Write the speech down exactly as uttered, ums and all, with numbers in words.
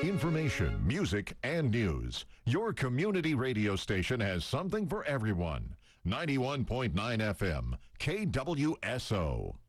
Information, music, and news. Your community radio station has something for everyone. ninety-one point nine F M, K W S O.